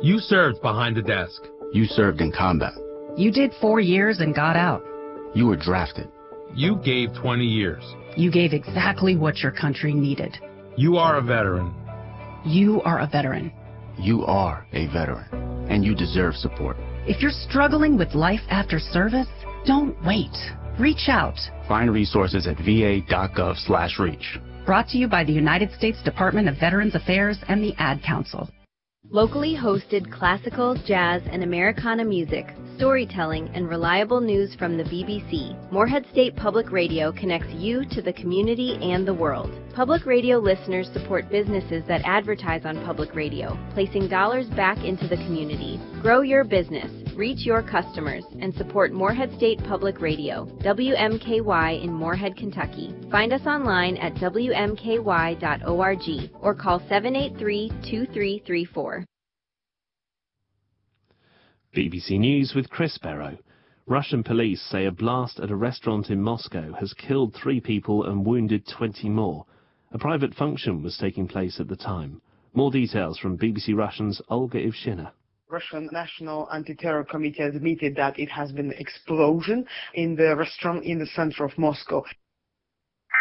You served behind the desk. You served in combat. You did 4 years and got out. You were drafted. You gave 20 years. You gave exactly what your country needed. You are a veteran. You are a veteran. You are a veteran, and you deserve support. If you're struggling with life after service, don't wait. Reach out. Find resources at va.gov/reach. Brought to you by the United States Department of Veterans Affairs and the Ad Council. Locally hosted classical, jazz, and Americana music, storytelling, and reliable news from the BBC, Morehead State Public Radio connects you to the community and the world. Public radio listeners support businesses that advertise on public radio, placing dollars back into the community. Grow your business, reach your customers, and support Morehead State Public Radio, WMKY in Morehead, Kentucky. Find us online at WMKY.org or call 783-2334. BBC News with Chris Barrow. Russian police say a blast at a restaurant in Moscow has killed 3 people and wounded 20 more. A private function was taking place at the time. More details from BBC Russian's Olga Ivshina. Russian National Anti-Terror Committee has admitted that it has been an explosion in the restaurant in the center of Moscow.